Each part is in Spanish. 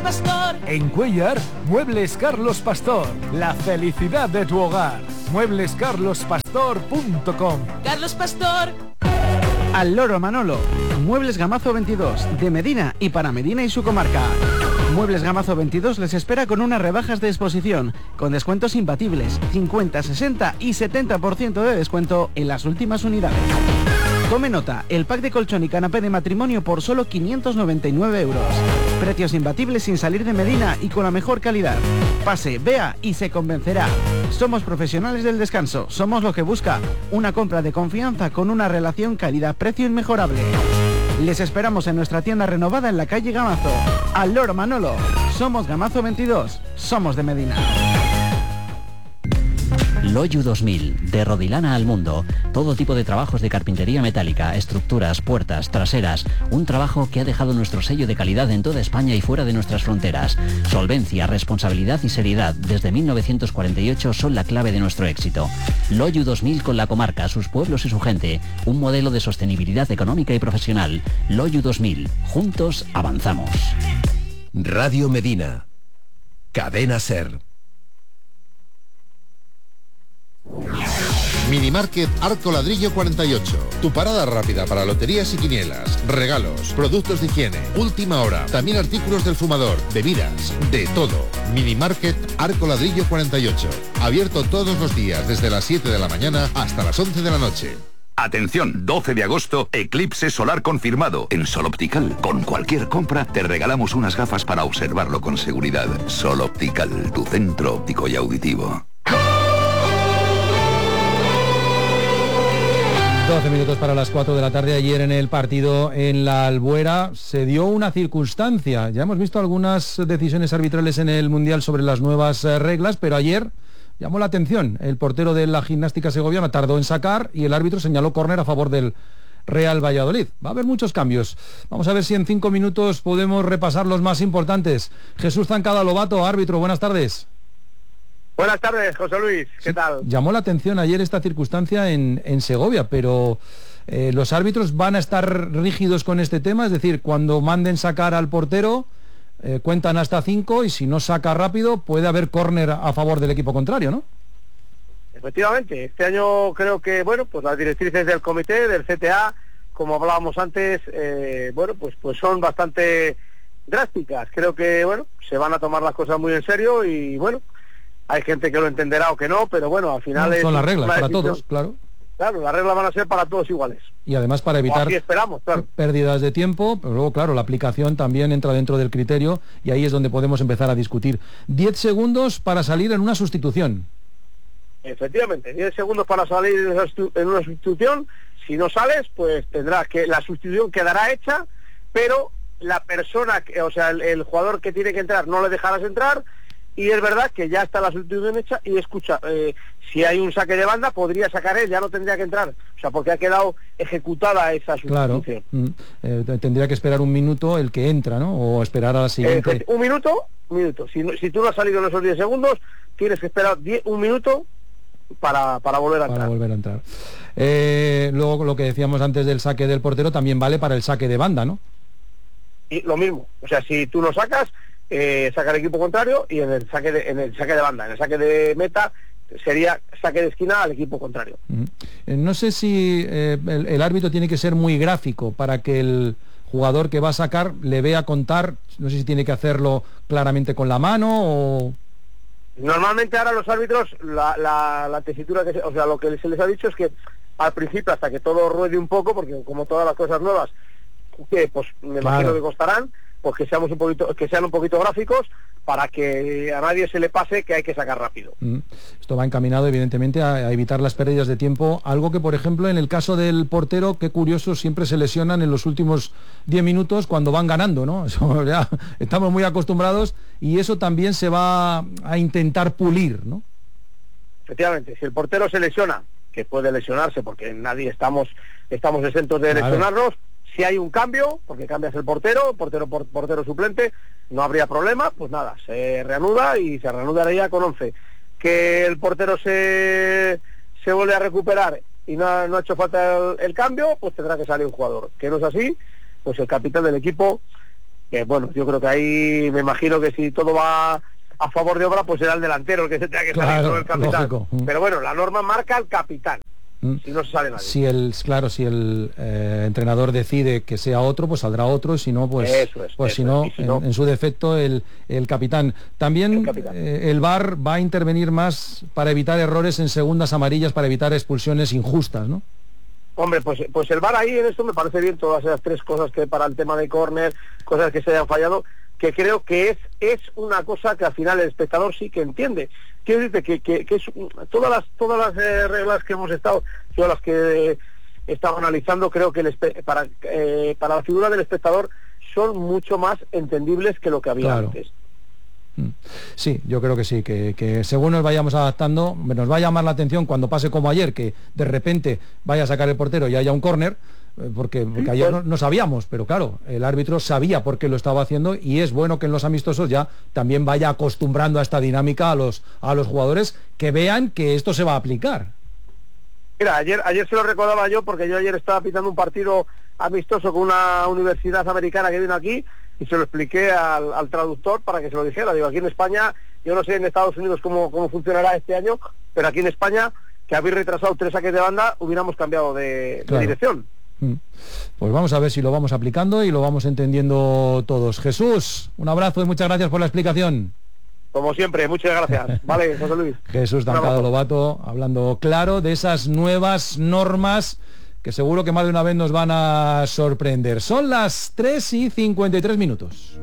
Pastor. En Cuéllar, Muebles Carlos Pastor. La felicidad de tu hogar. mueblescarlospastor.com. Carlos Pastor. Al Loro Manolo. Muebles Gamazo 22, de Medina y para Medina y su comarca. Muebles Gamazo 22 les espera con unas rebajas de exposición, con descuentos imbatibles, 50, 60 y 70% de descuento en las últimas unidades. Tome nota, el pack de colchón y canapé de matrimonio por solo 599 euros. Precios imbatibles sin salir de Medina y con la mejor calidad. Pase, vea y se convencerá. Somos profesionales del descanso, somos lo que busca. Una compra de confianza con una relación calidad-precio inmejorable. Les esperamos en nuestra tienda renovada en la calle Gamazo. Al Loro Manolo. Somos Gamazo 22. Somos de Medina. Loyu 2000, de Rodilana al mundo. Todo tipo de trabajos de carpintería metálica, estructuras, puertas, traseras. Un trabajo que ha dejado nuestro sello de calidad en toda España y fuera de nuestras fronteras. Solvencia, responsabilidad y seriedad desde 1948 son la clave de nuestro éxito. Loyu 2000 con la comarca, sus pueblos y su gente. Un modelo de sostenibilidad económica y profesional. Loyu 2000. Juntos avanzamos. Radio Medina. Cadena SER. Minimarket Arco Ladrillo 48. Tu parada rápida para loterías y quinielas, regalos, productos de higiene, última hora, también artículos del fumador, bebidas, de todo. Minimarket Arco Ladrillo 48. Abierto todos los días desde las 7 de la mañana hasta las 11 de la noche. Atención, 12 de agosto, eclipse solar confirmado. En Sol Optical, con cualquier compra, te regalamos unas gafas para observarlo con seguridad. Sol Optical, tu centro óptico y auditivo. 12 minutos para las 4 de la tarde. Ayer en el partido en la Albuera se dio una circunstancia. Ya hemos visto algunas decisiones arbitrales en el Mundial sobre las nuevas reglas, pero ayer llamó la atención. El portero de la Gimnástica Segoviana tardó en sacar y el árbitro señaló córner a favor del Real Valladolid. Va a haber muchos cambios. Vamos a ver si en 5 minutos podemos repasar los más importantes. Jesús Zancada Lobato, árbitro, buenas tardes. Buenas tardes, José Luis, ¿qué tal? Llamó la atención ayer esta circunstancia en Segovia, pero los árbitros van a estar rígidos con este tema, es decir, cuando manden sacar al portero, cuentan hasta 5 y si no saca rápido puede haber córner a favor del equipo contrario, ¿no? Efectivamente, este año creo que, bueno, pues las directrices del comité, del CTA, como hablábamos antes, bueno, pues son bastante drásticas. Creo que, bueno, se van a tomar las cosas muy en serio y, bueno, hay gente que lo entenderá o que no, pero bueno, al final son las reglas para todos, claro. Claro, las reglas van a ser para todos iguales. Y además para evitar esperamos, claro, pérdidas de tiempo, pero luego, claro, la aplicación también entra dentro del criterio y ahí es donde podemos empezar a discutir. 10 segundos para salir en una sustitución. Efectivamente, 10 segundos para salir en una sustitución. Si no sales, pues tendrás que, la sustitución quedará hecha, pero la persona, o sea, el jugador que tiene que entrar no le dejarás entrar. Y es verdad que ya está la sustitución hecha y escucha, si hay un saque de banda podría sacar él, ya no tendría que entrar, o sea, porque ha quedado ejecutada esa sustitución. Claro, tendría que esperar un minuto el que entra, ¿no? O esperar a la siguiente. Un minuto. Si tú no has salido en esos 10 segundos, tienes que esperar un minuto para volver a entrar. Luego lo que decíamos antes del saque del portero también vale para el saque de banda, ¿no? Y lo mismo, o sea, si tú lo sacas, saca el equipo contrario y en el saque de banda, en el saque de meta sería saque de esquina al equipo contrario. No sé si el árbitro tiene que ser muy gráfico para que el jugador que va a sacar le vea contar, no sé si tiene que hacerlo claramente con la mano o... Normalmente ahora los árbitros, la tesitura, o sea, lo que se les ha dicho es que al principio, hasta que todo ruede un poco, porque como todas las cosas nuevas, que pues me imagino que costarán, pues que sean un poquito gráficos para que a nadie se le pase que hay que sacar rápido. Esto va encaminado evidentemente a evitar las pérdidas de tiempo, algo que por ejemplo en el caso del portero, qué curioso, siempre se lesionan en los últimos 10 minutos cuando van ganando, ¿no? Eso ya estamos muy acostumbrados y eso también se va a intentar pulir, ¿no? Efectivamente, si el portero se lesiona, que puede lesionarse porque nadie estamos exentos de lesionarnos. Si hay un cambio, porque cambias el portero suplente, no habría problema, pues nada, se reanuda y se reanudaría con 11. Que el portero se vuelve a recuperar y no ha hecho falta el cambio, pues tendrá que salir un jugador. Que no es así, pues el capitán del equipo bueno, yo creo que ahí me imagino que si todo va a favor de obra, pues será el delantero el que se tenga que salir, no el capitán. Lógico. Pero bueno, la norma marca al capitán. Si no se sale nadie. Si el entrenador decide que sea otro, pues saldrá otro, si no, pues, si no, en su defecto el capitán. También el VAR va a intervenir más para evitar errores en segundas amarillas, para evitar expulsiones injustas, ¿no? Hombre, pues el VAR ahí en esto me parece bien, todas esas tres cosas que para el tema de córner, cosas que se hayan fallado, que creo que es una cosa que al final el espectador sí que entiende. Quiero decirte que es, todas las reglas que hemos estado, todas las que he estado analizando, creo que para la figura del espectador son mucho más entendibles que lo que había antes. Sí, yo creo que sí, que según nos vayamos adaptando, nos va a llamar la atención cuando pase como ayer, que de repente vaya a sacar el portero y haya un córner, porque ayer no sabíamos, pero claro, el árbitro sabía por qué lo estaba haciendo, y es bueno que en los amistosos ya también vaya acostumbrando a esta dinámica a los jugadores, que vean que esto se va a aplicar. Mira, ayer se lo recordaba yo, porque yo ayer estaba pitando un partido amistoso con una universidad americana que vino aquí, y se lo expliqué al traductor para que se lo dijera. Digo, aquí en España, yo no sé en Estados Unidos cómo funcionará este año, pero aquí en España, que habéis retrasado 3 saques de banda, hubiéramos cambiado de dirección. Pues vamos a ver si lo vamos aplicando y lo vamos entendiendo todos. Jesús, un abrazo y muchas gracias por la explicación. Como siempre, muchas gracias. Vale, José Luis. Jesús Dancado Lobato, hablando claro de esas nuevas normas que seguro que más de una vez nos van a sorprender. Son las 3:53.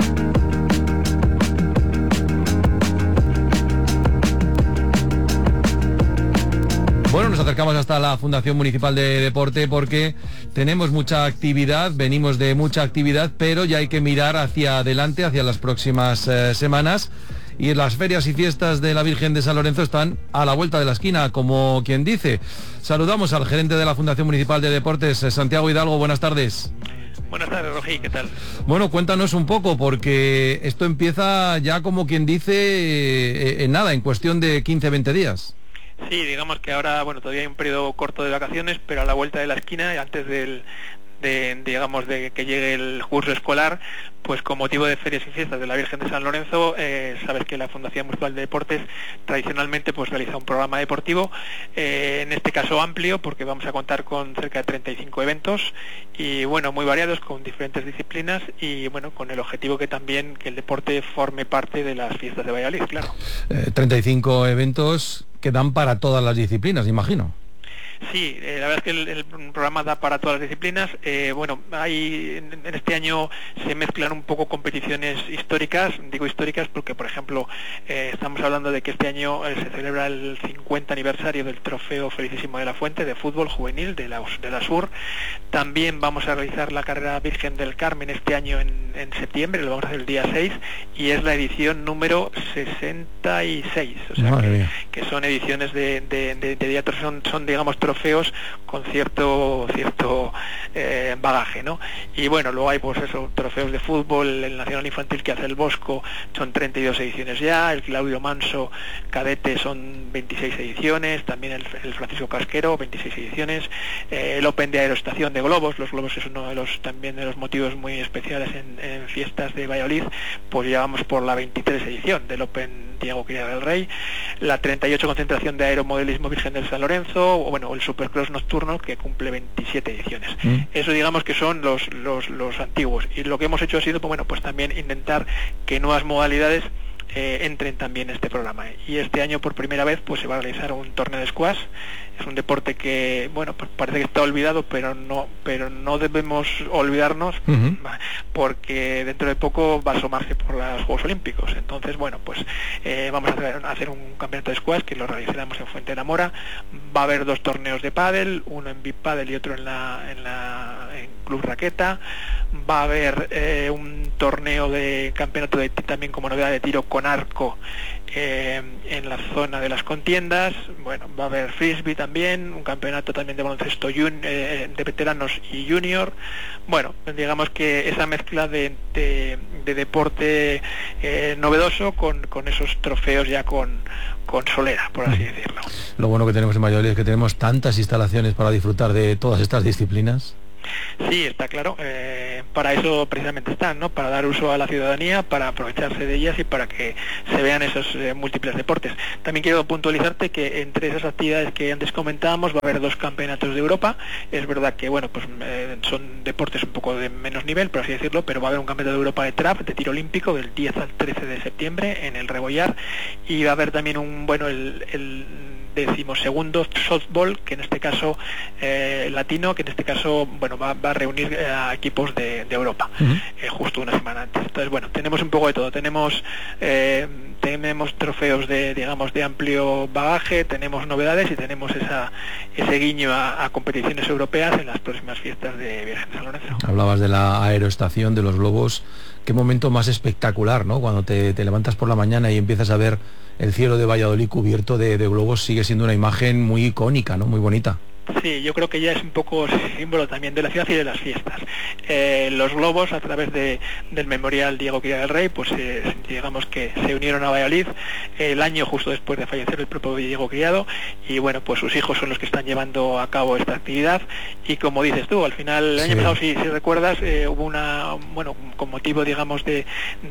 Bueno, nos acercamos hasta la Fundación Municipal de Deporte porque tenemos mucha actividad, venimos de mucha actividad, pero ya hay que mirar hacia adelante, hacia las próximas semanas. Y las ferias y fiestas de la Virgen de San Lorenzo están a la vuelta de la esquina, como quien dice. Saludamos al gerente de la Fundación Municipal de Deportes, Santiago Hidalgo. Buenas tardes. Buenas tardes, Rogi, ¿qué tal? Bueno, cuéntanos un poco, porque esto empieza ya, como quien dice, en nada, en cuestión de 15-20 días. Sí, digamos que ahora, bueno, todavía hay un periodo corto de vacaciones, pero a la vuelta de la esquina, antes de que llegue el curso escolar, pues con motivo de ferias y fiestas de la Virgen de San Lorenzo, sabes que la Fundación Municipal de Deportes tradicionalmente pues realiza un programa deportivo, en este caso amplio, porque vamos a contar con cerca de 35 eventos y bueno, muy variados, con diferentes disciplinas y bueno, con el objetivo que también que el deporte forme parte de las fiestas de Valladolid, claro. 35 eventos que dan para todas las disciplinas, imagino. Sí, la verdad es que el programa da para todas las disciplinas. Bueno, en este año se mezclan un poco competiciones históricas, digo históricas porque, por ejemplo, estamos hablando de que este año se celebra el 50 aniversario del Trofeo Felicísimo de la Fuente de fútbol juvenil de la SUR. También vamos a realizar la carrera Virgen del Carmen este año en septiembre, lo vamos a hacer el día 6 y es la edición número 66, o sea que son ediciones de diatros, son digamos trofeos con cierto bagaje, ¿no? Y bueno, luego hay pues eso, trofeos de fútbol, el Nacional Infantil que hace el Bosco son 32 ediciones ya, el Claudio Manso cadete son 26 ediciones, también el Francisco Casquero 26 ediciones, el Open de Aeroestación de globos, los globos es uno de los también de los motivos muy especiales en fiestas de Valladolid, pues llevamos por la 23 edición del Open Diego Quirina del Rey, la 38 concentración de aeromodelismo Virgen del San Lorenzo, o bueno, el Supercross nocturno que cumple 27 ediciones. Eso digamos que son los antiguos, y lo que hemos hecho ha sido pues, bueno, pues también intentar que nuevas modalidades entren también en este programa, y este año por primera vez pues se va a realizar un torneo de squash. Es un deporte que, bueno, parece que está olvidado, pero no debemos olvidarnos, porque dentro de poco va a asomarse por los Juegos Olímpicos. Entonces, bueno, pues vamos a hacer un campeonato de squash que lo realizaremos en Fuente de la Mora. Va a haber 2 torneos de pádel, uno en Big Pádel y otro en Club Raqueta. Va a haber un torneo de campeonato también como novedad de tiro con arco en la zona de las contiendas. Bueno, va a haber frisbee también, un campeonato también de baloncesto de veteranos y junior. Bueno, digamos que esa mezcla de deporte novedoso con esos trofeos ya con solera, por así decirlo. Lo bueno que tenemos en Valladolid es que tenemos tantas instalaciones para disfrutar de todas estas disciplinas. Sí, está claro. Para eso precisamente están, ¿no? Para dar uso a la ciudadanía, para aprovecharse de ellas y para que se vean esos múltiples deportes. También quiero puntualizarte que entre esas actividades que antes comentábamos va a haber 2 campeonatos de Europa. Es verdad que, bueno, pues son deportes un poco de menos nivel, por así decirlo, pero va a haber un campeonato de Europa de trap, de tiro olímpico, del 10 al 13 de septiembre en el Rebollar, y va a haber también el 12º softball, que en este caso latino, que en este caso va a reunir a equipos de Europa, justo una semana antes. Entonces, bueno, tenemos un poco de todo. Tenemos trofeos de amplio bagaje, tenemos novedades y tenemos ese guiño a competiciones europeas en las próximas fiestas de Virgen de San Lorenzo. Hablabas de la aeroestación, de los globos. Qué momento más espectacular, ¿no? Cuando te levantas por la mañana y empiezas a ver el cielo de Valladolid cubierto de globos, sigue siendo una imagen muy icónica, ¿no? Muy bonita. Sí, yo creo que ya es un poco símbolo también de la ciudad y de las fiestas. Los globos, a través del Memorial Diego Criado del Rey, pues digamos que se unieron a Valladolid el año justo después de fallecer el propio Diego Criado, y bueno, pues sus hijos son los que están llevando a cabo esta actividad. Y como dices tú, al final, el año pasado, si recuerdas, hubo con motivo, digamos, de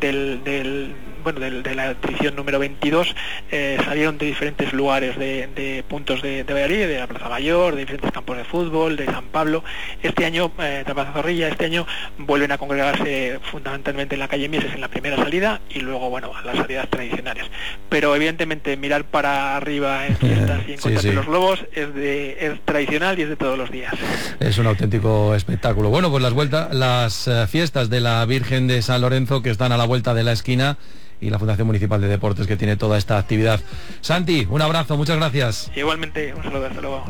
la edición número 22, salieron de diferentes lugares, de puntos de Valladolid, de la Plaza Mayor, de diferentes campos de fútbol, de San Pablo. Este año, de la Plaza Zorrilla, este año vuelven a congregarse fundamentalmente en la calle Mieses en la primera salida, y luego, a las salidas tradicionales. Pero evidentemente mirar para arriba en fiestas y encontrarse los globos es tradicional y es de todos los días. Es un auténtico espectáculo. Bueno, pues las fiestas de la Virgen de San Lorenzo, que están a la vuelta de la esquina, y la Fundación Municipal de Deportes, que tiene toda esta actividad. Santi, un abrazo, muchas gracias. Igualmente, un saludo, hasta luego.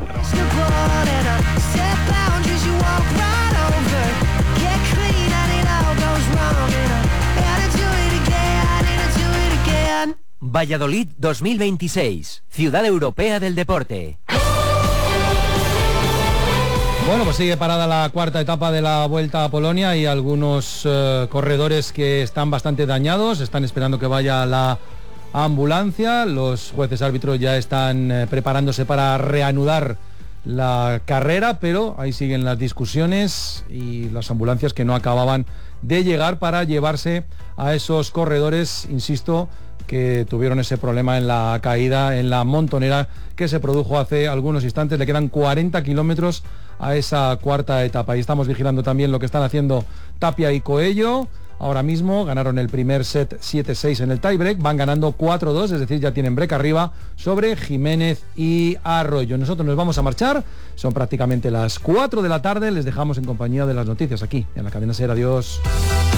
Valladolid 2026, Ciudad Europea del Deporte. Bueno, pues sigue parada la cuarta etapa de la Vuelta a Polonia y algunos corredores que están bastante dañados, están esperando que vaya la ambulancia. Los jueces árbitros ya están preparándose para reanudar la carrera, pero ahí siguen las discusiones y las ambulancias que no acababan de llegar para llevarse a esos corredores, insisto, que tuvieron ese problema en la caída en la montonera que se produjo hace algunos instantes. Le quedan 40 kilómetros a esa cuarta etapa y estamos vigilando también lo que están haciendo Tapia y Coello. Ahora mismo ganaron el primer set 7-6 en el tiebreak, van ganando 4-2, es decir, ya tienen break arriba sobre Jiménez y Arroyo. Nosotros nos vamos a marchar, son prácticamente las 4 de la tarde, les dejamos en compañía de las noticias aquí en la cadena SER. Adiós.